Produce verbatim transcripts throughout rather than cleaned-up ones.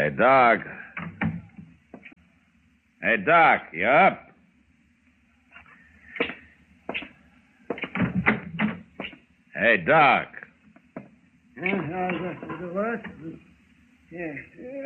Hey, Doc. Hey, Doc, you up? Hey, Doc. Yeah, uh, what? Yeah.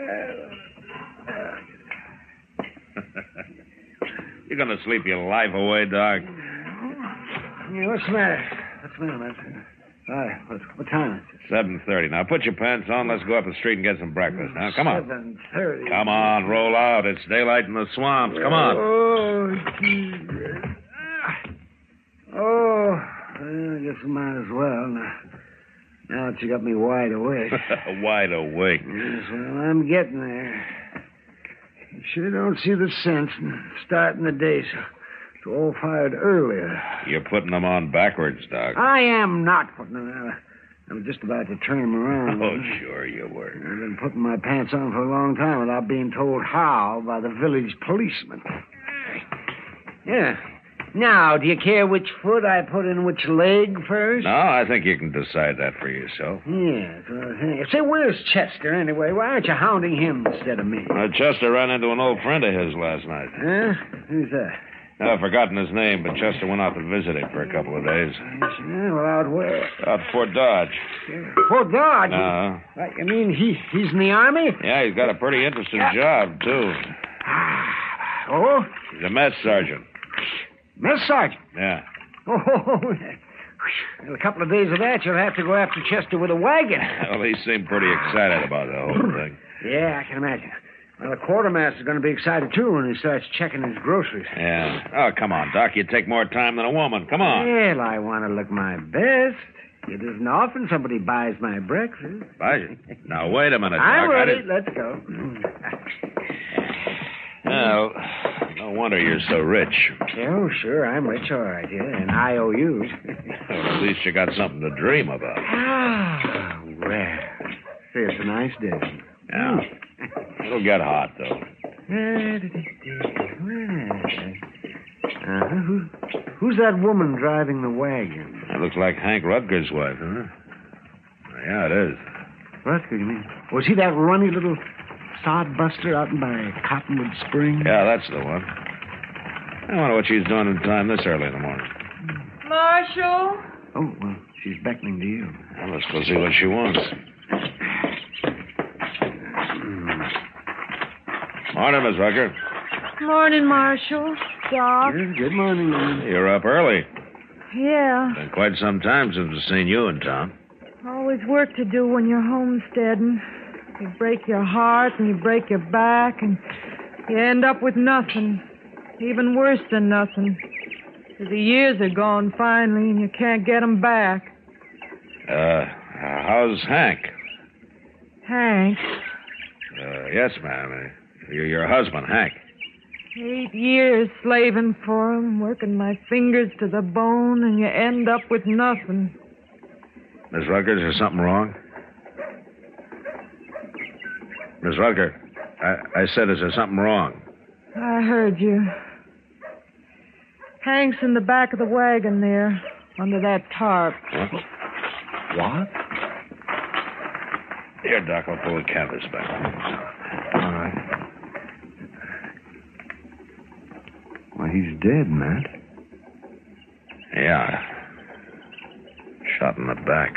You're gonna sleep your life away, Doc. Yeah, what's the matter? What's the matter, man? All right, what, what time is it? seven thirty. Now, put your pants on. Let's go up the street and get some breakfast. Now, come on. seven thirty. Come on, roll out. It's daylight in the swamps. Come on. Oh, Jesus. Oh, well, I guess I might as well. Now, now that you got me wide awake. Wide awake. Yes, well, I'm getting there. You sure don't see the sense in starting the day so it's all fired earlier. You're putting them on backwards, Doc. I am not putting them on. I was just about to turn them around. Oh, sure you were. I've been putting my pants on for a long time without being told how by the village policeman. Yeah. Now, do you care which foot I put in which leg first? No, I think you can decide that for yourself. Yes. Well, say, where's Chester anyway? Why aren't you hounding him instead of me? Uh, Chester ran into an old friend of his last night. Huh? Who's that? No, I've forgotten his name, but Chester went out to visit him for a couple of days. Yeah, well, out where? Out Fort Dodge. Fort Dodge? Uh-huh. What, you mean he, he's in the Army? Yeah, he's got a pretty interesting yeah. job, too. Oh? He's a mess sergeant. Mess sergeant? Yeah. Oh, in a couple of days of that, you'll have to go after Chester with a wagon. Well, he seemed pretty excited about the whole thing. Yeah, I can imagine. Well, the quartermaster's going to be excited, too, when he starts checking his groceries. Yeah. Oh, come on, Doc. You take more time than a woman. Come on. Well, I want to look my best. It isn't often somebody buys my breakfast. Buys it? Now, wait a minute, Doc. I'm ready. Didn't... Let's go. Well, no wonder you're so rich. Oh, sure. I'm rich, all right, yeah. And I O Us. Well, at least you got something to dream about. Ah, well. See, it's a nice day. Yeah. It'll get hot, though. Uh-huh. Who, who's that woman driving the wagon? That looks like Hank Rutger's wife, huh? Yeah, it is. Rutger, you mean? Was he that runny little sodbuster out by Cottonwood Springs? Yeah, that's the one. I wonder what she's doing in time this early in the morning. Marshal? Oh, well, she's beckoning to you. Well, let's go see what she wants. Morning, Miss Rucker. Morning, Marshal. Doc. Yeah, good morning, man. You're up early. Yeah. Been quite some time since I've seen you in town. Always work to do when you're homesteading. You break your heart and you break your back and you end up with nothing. Even worse than nothing. Because the years are gone finally and you can't get them back. Uh, how's Hank? Hank? Uh, yes, ma'am. You're your husband, Hank. Eight years slaving for him, working my fingers to the bone, and you end up with nothing. Miss Rucker, is there something wrong? Miss Rucker, I, I said, is there something wrong? I heard you. Hank's in the back of the wagon there, under that tarp. What? What? Here, Doc, I'll pull the canvas back. All right. Well, he's dead, Matt. Yeah. Shot in the back.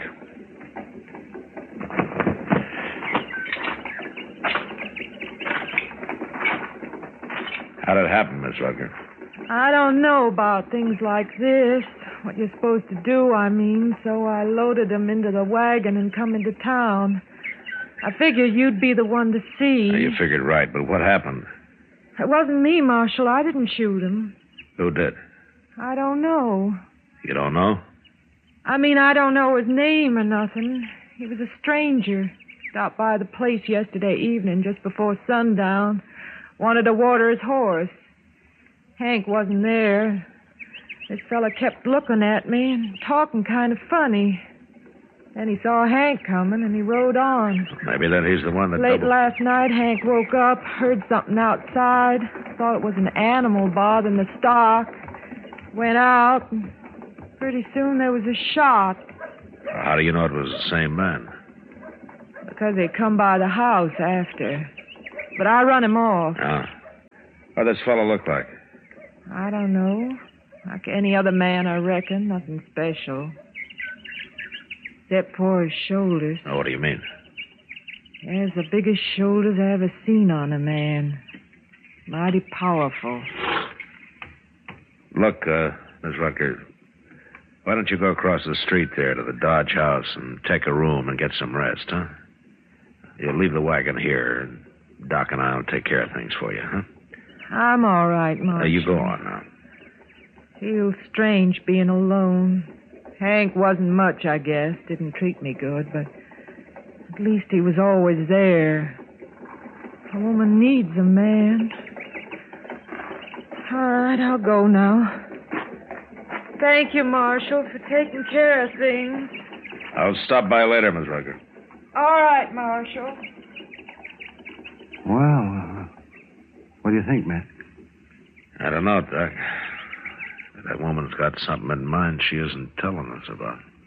How'd it happen, Miss Rucker? I don't know about things like this. What you're supposed to do, I mean. So I loaded him into the wagon and come into town. I figured you'd be the one to see. Now, you figured right, but what happened? It wasn't me, Marshal. I didn't shoot him. Who did? I don't know. You don't know? I mean, I don't know his name or nothing. He was a stranger. Stopped by the place yesterday evening just before sundown. Wanted to water his horse. Hank wasn't there. This fella kept looking at me and talking kind of funny. Then he saw Hank coming, and he rode on. Maybe then he's the one that Late double... last night, Hank woke up, heard something outside, thought it was an animal bothering the stock. Went out, and pretty soon there was a shot. How do you know it was the same man? Because they come by the house after. but I run him off. Oh. What does this fellow look like? I don't know. Like any other man, I reckon. Nothing special. Except for his shoulders. Oh, what do you mean? He has the biggest shoulders I ever seen on a man. Mighty powerful. Look, uh, Miss Rutger, why don't you go across the street there to the Dodge house and take a room and get some rest, huh? You'll leave the wagon here, and Doc and I'll take care of things for you, huh? I'm all right, Marshal. Uh, you go on now. Feels strange being alone. Hank wasn't much, I guess. Didn't treat me good, but at least he was always there. A woman needs a man. All right, I'll go now. Thank you, Marshal, for taking care of things. I'll stop by later, Miss Rutger. All right, Marshal. Well, uh, what do you think, Matt? I don't know, Doc. That woman's got something in mind she isn't telling us about.